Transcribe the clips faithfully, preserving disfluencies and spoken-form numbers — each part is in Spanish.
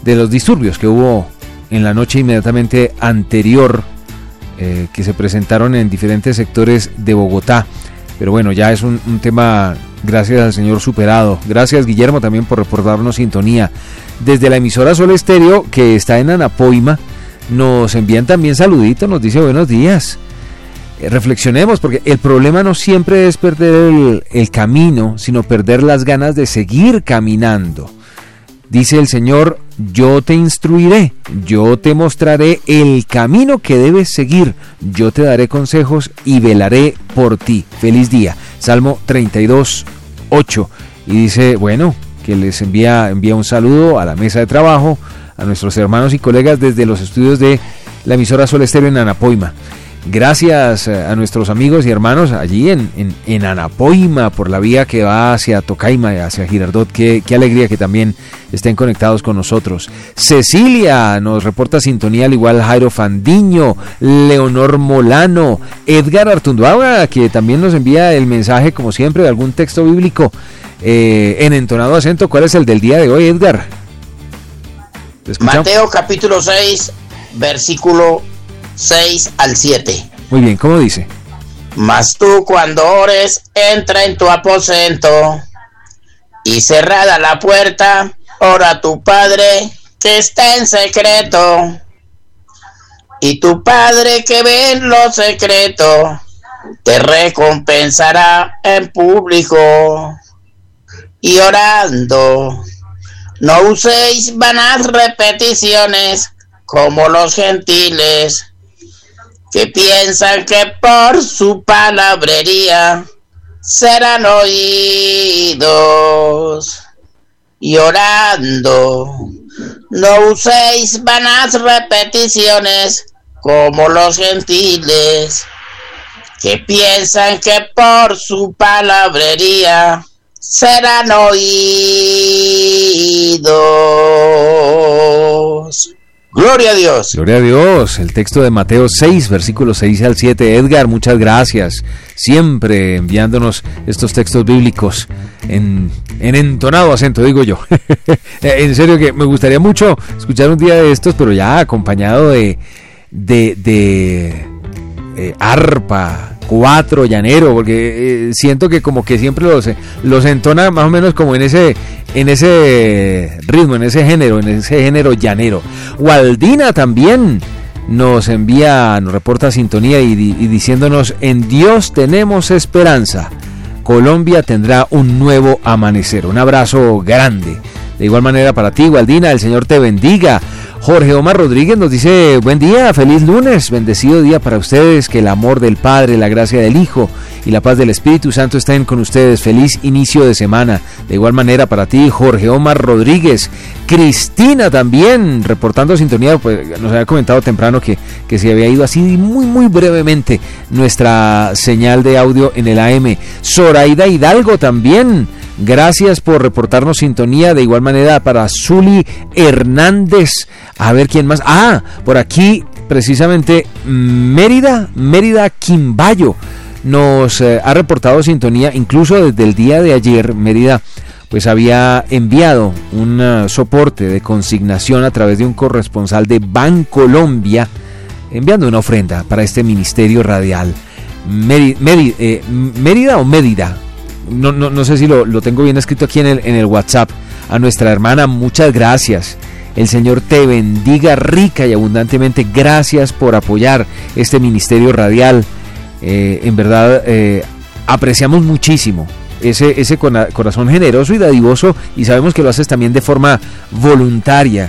de los disturbios que hubo en la noche inmediatamente anterior, eh, que se presentaron en diferentes sectores de Bogotá. Pero bueno, ya es un, un tema, gracias al Señor, superado. Gracias, Guillermo, también por reportarnos sintonía. Desde la emisora Sol Estéreo, que está en Anapoima, nos envían también saluditos, nos dice buenos días. Eh, reflexionemos, porque el problema no siempre es perder el, el camino, sino perder las ganas de seguir caminando. Dice el Señor, yo te instruiré, yo te mostraré el camino que debes seguir, yo te daré consejos y velaré por ti. Feliz día. Salmo treinta y dos, ocho. Y dice, bueno, que les envía, envía un saludo a la mesa de trabajo, a nuestros hermanos y colegas desde los estudios de la emisora Sol Estéreo en Anapoima. Gracias a nuestros amigos y hermanos allí en, en, en Anapoima, por la vía que va hacia Tocaima, hacia Girardot. Qué, qué alegría que también estén conectados con nosotros. Cecilia nos reporta sintonía, al igual Jairo Fandiño, Leonor Molano, Edgar Artunduaga, que también nos envía el mensaje, como siempre, de algún texto bíblico eh, en entonado acento. ¿Cuál es el del día de hoy, Edgar? Mateo capítulo seis, versículo seis al siete. Muy bien, ¿cómo dice? Mas tú, cuando ores, entra en tu aposento y cerrada la puerta, ora a tu Padre que está en secreto, y tu Padre que ve en lo secreto te recompensará en público. Y orando, no uséis vanas repeticiones como los gentiles, que piensan que por su palabrería serán oídos. Y orando, no uséis vanas repeticiones como los gentiles, que piensan que por su palabrería serán oídos. Gloria a Dios. Gloria a Dios. El texto de Mateo seis, versículos seis al siete. Edgar, muchas gracias. Siempre enviándonos estos textos bíblicos en, en entonado acento, digo yo. En serio que me gustaría mucho escuchar un día de estos, pero ya acompañado de, de, de eh, arpa, cuatro, llanero, porque eh, siento que como que siempre los, los entona más o menos como en ese en ese ritmo, en ese género, en ese género llanero. Waldina también nos envía, nos reporta sintonía y, y diciéndonos, en Dios tenemos esperanza, Colombia tendrá un nuevo amanecer. Un abrazo grande. De igual manera para ti, Waldina, el Señor te bendiga. Jorge Omar Rodríguez nos dice, buen día, feliz lunes, bendecido día para ustedes, que el amor del Padre, la gracia del Hijo y la paz del Espíritu Santo estén con ustedes, feliz inicio de semana. De igual manera para ti, Jorge Omar Rodríguez. Cristina también, reportando sintonía, pues nos había comentado temprano que, que se había ido así muy muy brevemente nuestra señal de audio en el A M. Zoraida Hidalgo también, gracias por reportarnos sintonía. De igual manera para Zuli Hernández. A ver quién más. Ah, por aquí precisamente Mérida, Mérida Quimbayo nos eh, ha reportado sintonía. Incluso desde el día de ayer Mérida pues había enviado un uh, soporte de consignación a través de un corresponsal de Bancolombia, enviando una ofrenda para este ministerio radial. Mérida, Mérida, eh, Mérida o Mérida, no, no, no sé si lo, lo tengo bien escrito aquí en el, en el WhatsApp. A nuestra hermana, muchas gracias. El Señor te bendiga rica y abundantemente. Gracias por apoyar este ministerio radial. Eh, en verdad eh, apreciamos muchísimo ese, ese corazón generoso y dadivoso, y sabemos que lo haces también de forma voluntaria.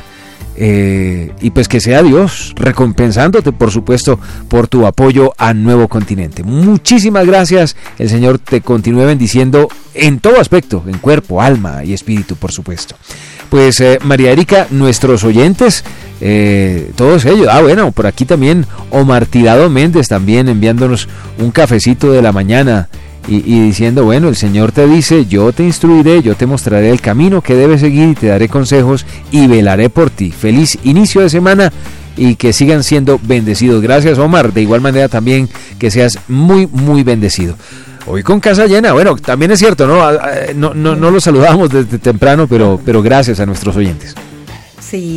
Eh, y pues que sea Dios recompensándote, por supuesto, por tu apoyo a Nuevo Continente. Muchísimas gracias. El Señor te continúe bendiciendo en todo aspecto, en cuerpo, alma y espíritu, por supuesto. Pues eh, María Erika, nuestros oyentes, eh, todos ellos, ah bueno, por aquí también Omar Tirado Méndez también enviándonos un cafecito de la mañana y, y diciendo, bueno, el Señor te dice, yo te instruiré, yo te mostraré el camino que debes seguir y te daré consejos y velaré por ti. Feliz inicio de semana y que sigan siendo bendecidos. Gracias, Omar. De igual manera también que seas muy, muy bendecido. Hoy con casa llena, bueno, también es cierto, ¿no? No, no, no los saludamos desde temprano, pero, pero gracias a nuestros oyentes. Sí.